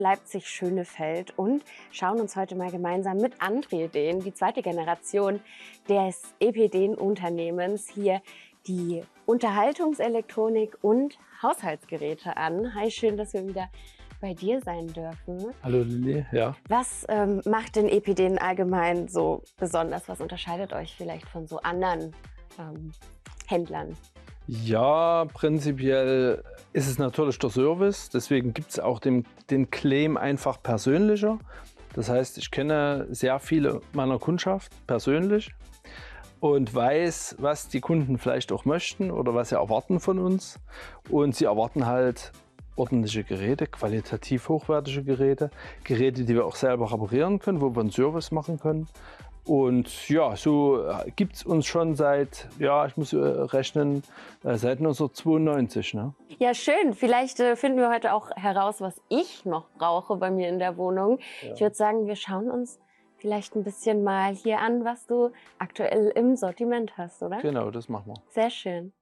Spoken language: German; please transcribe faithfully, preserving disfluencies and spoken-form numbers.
Leipzig-Schönefeld und schauen uns heute mal gemeinsam mit André Dehn, die zweite Generation des E P Dehn-Unternehmens, hier die Unterhaltungselektronik und Haushaltsgeräte an. Hi, schön, dass wir wieder bei dir sein dürfen. Hallo Lilly, ja. Was ähm, macht denn E P Dehn allgemein so besonders? Was unterscheidet euch vielleicht von so anderen ähm, Händlern? Ja, prinzipiell ist es natürlich der Service, deswegen gibt es auch den, den Claim einfach persönlicher. Das heißt, ich kenne sehr viele meiner Kundschaft persönlich und weiß, was die Kunden vielleicht auch möchten oder was sie erwarten von uns. Und sie erwarten halt ordentliche Geräte, qualitativ hochwertige Geräte, Geräte, die wir auch selber reparieren können, wo wir einen Service machen können. Und ja, so gibt es uns schon seit, ja, ich muss äh, rechnen, äh, seit neunzehnhundertzweiundneunzig. Ne? Ja, schön. Vielleicht äh, finden wir heute auch heraus, was ich noch brauche bei mir in der Wohnung. Ja. Ich würde sagen, wir schauen uns vielleicht ein bisschen mal hier an, was du aktuell im Sortiment hast, oder? Genau, das machen wir. Sehr schön.